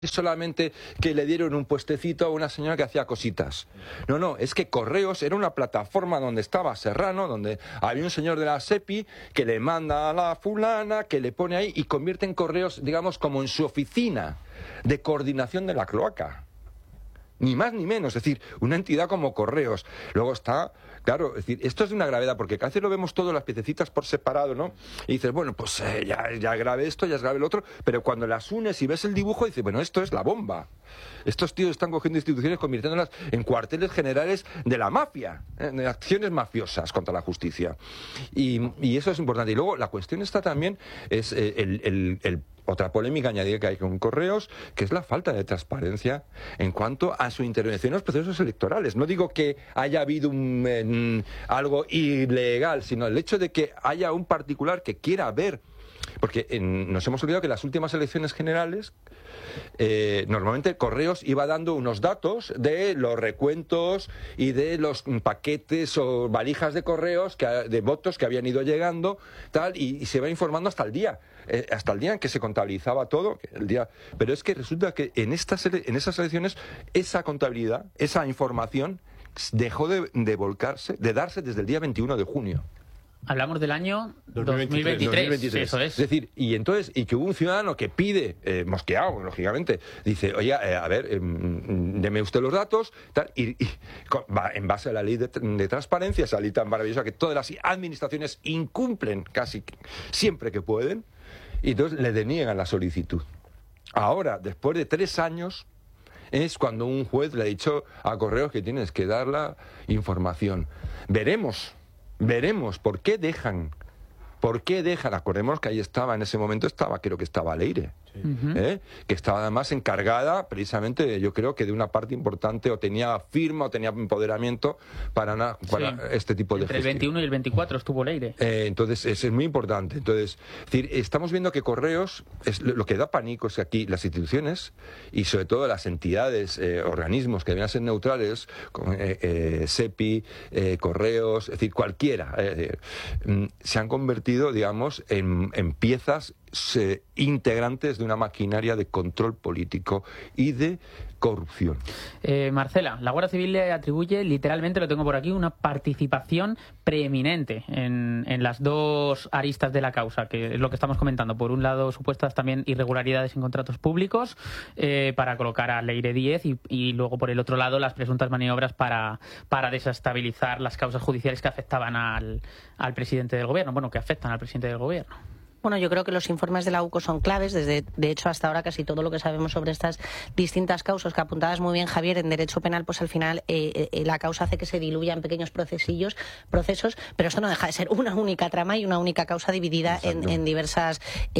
solamente que le dieron un puestecito a una señora que hacía cositas. No, no, es que Correos era una plataforma donde estaba Serrano, donde había un señor de la SEPI que le manda a la fulana, que le pone ahí y convierte en Correos, digamos, como en su oficina de coordinación de la cloaca. Ni más ni menos, es decir, una entidad como Correos. Luego está, claro, es decir, esto es de una gravedad, porque a veces lo vemos todo, las piececitas por separado, ¿no? Y dices, bueno, pues ya es grave esto, ya es grave el otro, pero cuando las unes y ves el dibujo, dices, bueno, esto es la bomba. Estos tíos están cogiendo instituciones, convirtiéndolas en cuarteles generales de la mafia, de acciones mafiosas contra la justicia. Y eso es importante. Y luego la cuestión está también, es otra polémica añadida que hay con Correos, que es la falta de transparencia en cuanto a su intervención en los procesos electorales. No digo que haya habido algo ilegal, sino el hecho de que haya un particular que quiera ver, porque nos hemos olvidado que en las últimas elecciones generales normalmente Correos iba dando unos datos de los recuentos y de los paquetes o valijas de correos de votos que habían ido llegando, tal, y se va informando hasta el día en que se contabilizaba todo, pero es que resulta que en esas elecciones esa contabilidad, esa información dejó de volcarse, de darse desde el día 21 de junio. Hablamos del año 2023. Eso es. Es decir, y que hubo un ciudadano que pide, mosqueado, lógicamente, dice, oye, a ver, deme usted los datos, tal, y en base a la ley de transparencia, esa ley tan maravillosa que todas las administraciones incumplen casi siempre que pueden, y entonces le deniegan la solicitud. Ahora, después de 3 años, es cuando un juez le ha dicho a Correos que tienes que dar la información. Veremos por qué dejan. Acordemos que ahí estaba, en ese momento creo que estaba Leire, que estaba además encargada precisamente, yo creo que de una parte importante, o tenía firma o tenía empoderamiento para este tipo de gestión. Entre el 21 y el 24 estuvo Leire. Entonces, eso es muy importante. Entonces, es decir, estamos viendo que Correos, lo que da pánico es que aquí las instituciones, y sobre todo las entidades, organismos que deben ser neutrales, como SEPI, Correos, es decir, cualquiera, se han convertido, digamos, en piezas integrantes de una maquinaria de control político y de corrupción. Marcela, la Guardia Civil le atribuye, literalmente lo tengo por aquí, una participación preeminente en las dos aristas de la causa, que es lo que estamos comentando. Por un lado, supuestas también irregularidades en contratos públicos para colocar a Leire Díez y luego, por el otro lado, las presuntas maniobras para desestabilizar las causas judiciales que afectaban al presidente del gobierno, que afectan al presidente del gobierno. Bueno, yo creo que los informes de la UCO son claves. De hecho, hasta ahora casi todo lo que sabemos sobre estas distintas causas que apuntabas muy bien, Javier, en derecho penal, pues al final la causa hace que se diluya en pequeños procesos, pero esto no deja de ser una única trama y una única causa dividida en diversas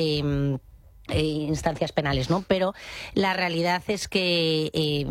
instancias penales, ¿no? Pero la realidad es que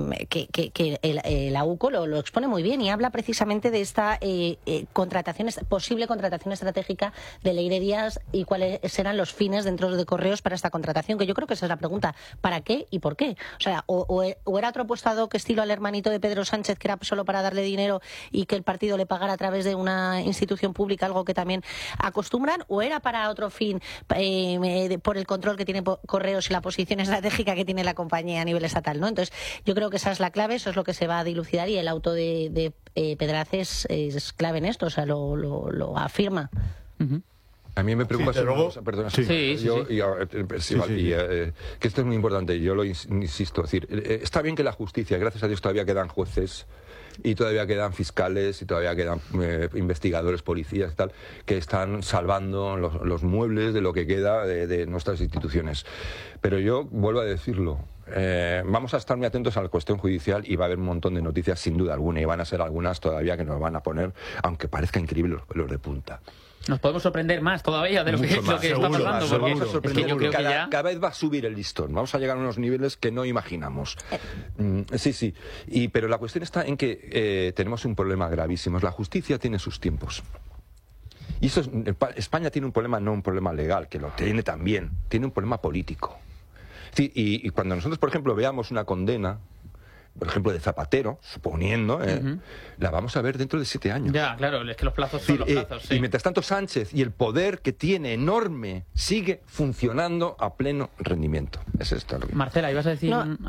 la UCO lo expone muy bien y habla precisamente de esta posible contratación estratégica de Leire Díez y cuáles serán los fines dentro de Correos para esta contratación, que yo creo que esa es la pregunta: ¿para qué y por qué? O sea, o era otro puesto ad hoc estilo al hermanito de Pedro Sánchez, que era solo para darle dinero y que el partido le pagara a través de una institución pública, algo que también acostumbran, o era para otro fin, por el control que tiene Correos y la posición estratégica que tiene la compañía a nivel estatal, ¿no? Entonces, yo creo que esa es la clave, eso es lo que se va a dilucidar, y el auto de Pedraces es clave en esto, o sea, lo afirma. A mí me preocupa que esto es muy importante, yo lo insisto, es decir, está bien que la justicia, gracias a Dios todavía quedan jueces y todavía quedan fiscales y todavía quedan investigadores, policías y tal, que están salvando los muebles de lo que queda de nuestras instituciones. Pero yo vuelvo a decirlo, vamos a estar muy atentos a la cuestión judicial y va a haber un montón de noticias sin duda alguna, y van a ser algunas todavía que nos van a poner, aunque parezca increíble, los pelos de punta. Nos podemos sorprender más todavía de lo que está pasando, porque es que yo creo que cada vez va a subir el listón, vamos a llegar a unos niveles que no imaginamos. Sí, pero la cuestión está en que tenemos un problema gravísimo. La justicia tiene sus tiempos. Y España tiene un problema, no un problema legal, que lo tiene también, tiene un problema político. Sí, y cuando nosotros, por ejemplo, veamos una condena por ejemplo, de Zapatero, suponiendo, la vamos a ver dentro de 7 años. Ya, claro, es que los plazos son los plazos, sí. Y mientras tanto Sánchez y el poder que tiene enorme sigue funcionando a pleno rendimiento. Es esto lo que... Marcela, ibas a decir... No,